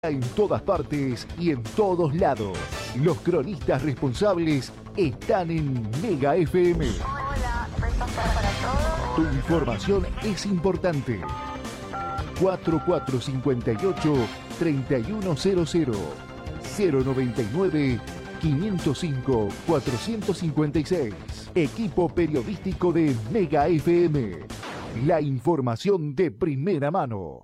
En todas partes y en todos lados. Los cronistas responsables están en Mega FM. Hola, responsable para todos. Tu información es importante. 4458-3100 099-505-456. Equipo periodístico de Mega FM. La información de primera mano.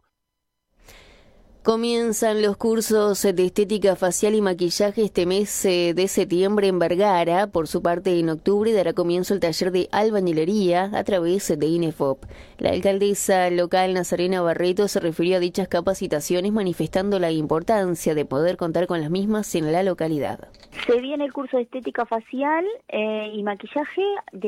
Comienzan los cursos de estética facial y maquillaje este mes de septiembre en Vergara. Por su parte, en octubre dará comienzo el taller de albañilería a través de INEFOP. La alcaldesa local Nazarena Barreto se refirió a dichas capacitaciones manifestando la importancia de poder contar con las mismas en la localidad. Se viene el curso de estética facial y maquillaje,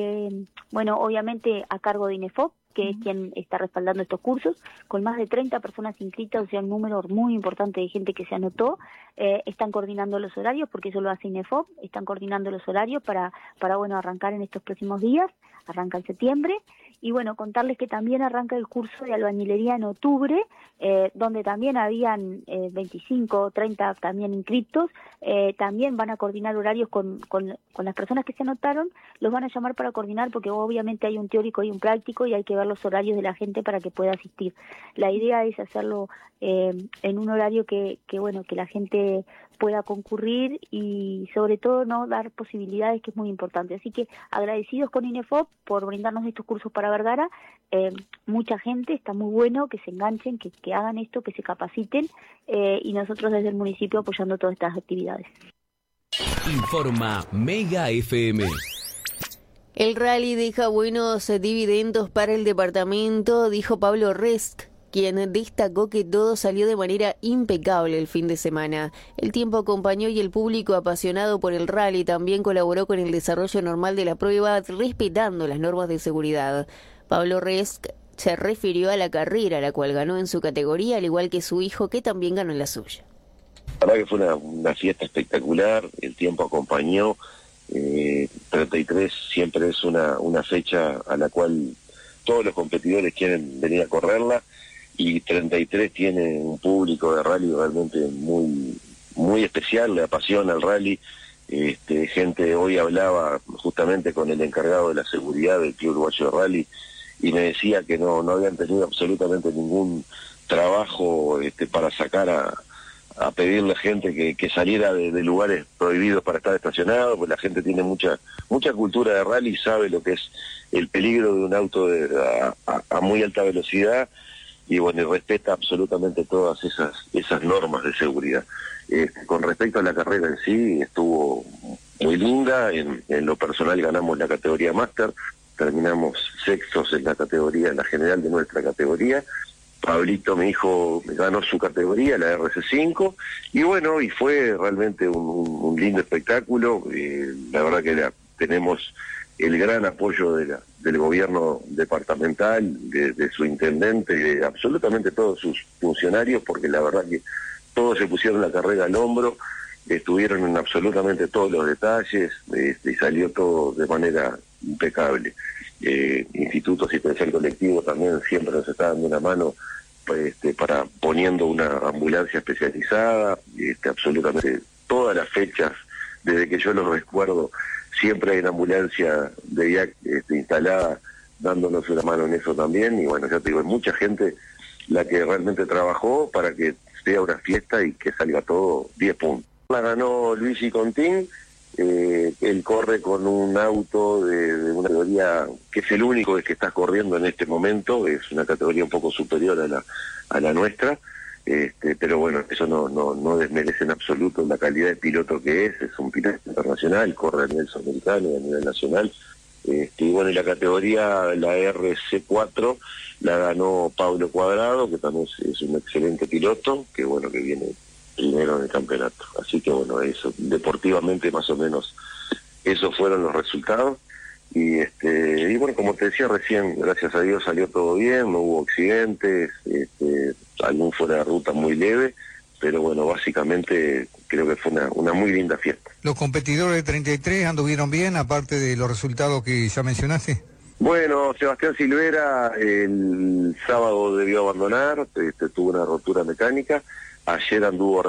obviamente a cargo de INEFOP, que es quien está respaldando estos cursos, con más de 30 personas inscritas, o sea, un número muy importante de gente que se anotó. Están coordinando los horarios, porque eso lo hace INEFOP, están coordinando los horarios para arrancar en estos próximos días, arranca en septiembre, y contarles que también arranca el curso de albañilería en octubre, donde también habían 25 o 30 también inscritos. También van a coordinar horarios con las personas que se anotaron, los van a llamar para coordinar, porque obviamente hay un teórico y un práctico y hay que ver los horarios de la gente para que pueda asistir. La idea es hacerlo en un horario que la gente pueda concurrir y sobre todo no dar posibilidades, que es muy importante. Así que agradecidos con INEFOP por brindarnos estos cursos para Vergara. Mucha gente, está muy bueno que se enganchen, que hagan esto, que se capaciten, y nosotros desde el municipio apoyando todas estas actividades. Informa Mega FM. El rally deja buenos dividendos para el departamento, dijo Pablo Resc, quien destacó que todo salió de manera impecable el fin de semana. El tiempo acompañó y el público apasionado por el rally también colaboró con el desarrollo normal de la prueba, respetando las normas de seguridad. Pablo Resc se refirió a la carrera, la cual ganó en su categoría, al igual que su hijo, que también ganó en la suya. La verdad que fue una fiesta espectacular, el tiempo acompañó. 33 siempre es una fecha a la cual todos los competidores quieren venir a correrla, y 33 tiene un público de rally realmente muy, muy especial, le apasiona el rally. Gente, hoy hablaba justamente con el encargado de la seguridad del Club Uruguayo de Rally y me decía que no habían tenido absolutamente ningún trabajo para sacar a pedirle a gente que saliera de lugares prohibidos para estar estacionado, pues la gente tiene mucha cultura de rally y sabe lo que es el peligro de un auto a muy alta velocidad, y respeta absolutamente todas esas normas de seguridad. Con respecto a la carrera en sí, estuvo muy linda. En lo personal ganamos la categoría Máster, terminamos sextos en la general de nuestra categoría. Pablito, mi hijo, ganó su categoría, la RC5, y fue realmente un lindo espectáculo. La verdad que tenemos el gran apoyo del gobierno departamental, de su intendente y de absolutamente todos sus funcionarios, porque la verdad que todos se pusieron la carrera al hombro, estuvieron en absolutamente todos los detalles, y salió todo de manera impecable. Instituto Asistencial Colectivo también siempre nos está dando una mano para poniendo una ambulancia especializada. Absolutamente todas las fechas, desde que yo los recuerdo, siempre hay una ambulancia de IAC instalada dándonos una mano en eso también. Y ya te digo, hay mucha gente la que realmente trabajó para que sea una fiesta y que salga todo 10 puntos. La ganó Luigi Contín. Él corre con un auto de una categoría que es el único que está corriendo en este momento, es una categoría un poco superior a la nuestra, pero eso no desmerece en absoluto la calidad de piloto que es un piloto internacional, corre a nivel sudamericano y a nivel nacional. Y la categoría, la RC4, la ganó Pablo Cuadrado, que también es un excelente piloto, que viene primero en el campeonato. Así que eso, deportivamente más o menos esos fueron los resultados. Y como te decía recién, gracias a Dios salió todo bien, no hubo accidentes, algún fuera de ruta muy leve, pero básicamente creo que fue una muy linda fiesta. ¿Los competidores de 33 anduvieron bien, aparte de los resultados que ya mencionaste? Sebastián Silvera el sábado debió abandonar, tuvo una rotura mecánica. ayer anduvo